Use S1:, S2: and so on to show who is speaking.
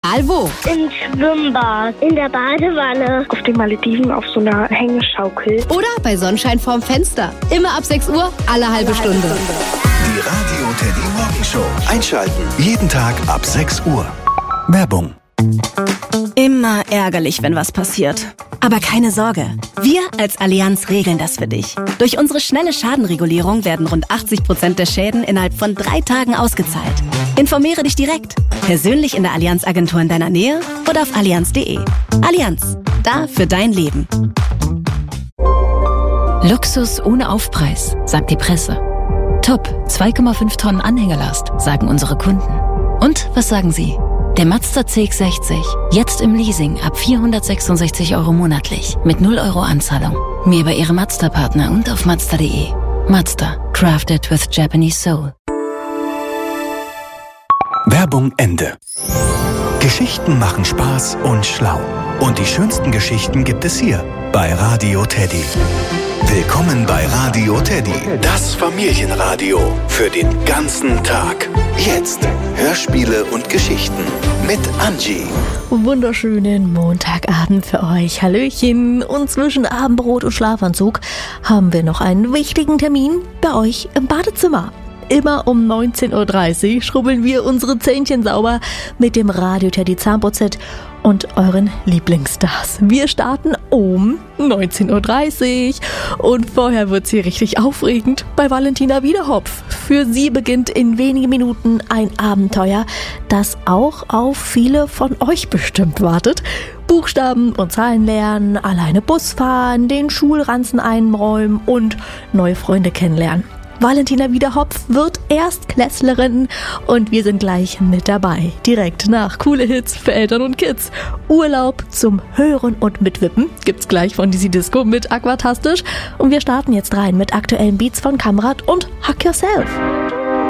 S1: Egal wo.
S2: Im Schwimmbad, in der Badewanne, auf den Malediven auf so einer Hängeschaukel.
S1: Oder bei Sonnenschein vorm Fenster. Immer ab 6 Uhr, alle halbe Stunde.
S3: Die Radio Teddy Morgenshow. Einschalten. Jeden Tag ab 6 Uhr. Werbung.
S4: Immer ärgerlich, wenn was passiert. Aber keine Sorge. Wir als Allianz regeln das für dich. Durch unsere schnelle Schadenregulierung werden rund 80% der Schäden innerhalb von 3 Tagen ausgezahlt. Informiere dich direkt. Persönlich in der Allianz-Agentur in deiner Nähe oder auf allianz.de. Allianz. Da für dein Leben.
S5: Luxus ohne Aufpreis, sagt die Presse. Top, 2,5 Tonnen Anhängerlast, sagen unsere Kunden. Und was sagen Sie? Der Mazda CX-60, jetzt im Leasing ab 466 € monatlich, mit 0 € Anzahlung. Mehr bei Ihrem Mazda-Partner und auf Mazda.de. Mazda, crafted with Japanese soul.
S3: Werbung Ende. Geschichten machen Spaß und schlau. Und die schönsten Geschichten gibt es hier bei Radio Teddy. Willkommen bei Radio Teddy, das Familienradio für den ganzen Tag. Jetzt Hörspiele und Geschichten mit Angie.
S6: Wunderschönen Montagabend für euch. Hallöchen. Und zwischen Abendbrot und Schlafanzug haben wir noch einen wichtigen Termin bei euch im Badezimmer. Immer um 19:30 Uhr schrubbeln wir unsere Zähnchen sauber mit dem Radio Teddy Zahnputzset und euren Lieblingsstars. Wir starten um 19:30 Uhr und vorher wird's hier richtig aufregend bei Valentina Wiederhopf. Für sie beginnt in wenigen Minuten ein Abenteuer, das auch auf viele von euch bestimmt wartet. Buchstaben und Zahlen lernen, alleine Bus fahren, den Schulranzen einräumen und neue Freunde kennenlernen. Valentina Wiederhopf wird Erstklässlerin und wir sind gleich mit dabei. Direkt nach coole Hits für Eltern und Kids. Urlaub zum Hören und Mitwippen gibt's gleich von Dizzy Disco mit Aquatastisch. Und wir starten jetzt rein mit aktuellen Beats von Kamrat und Hack Yourself.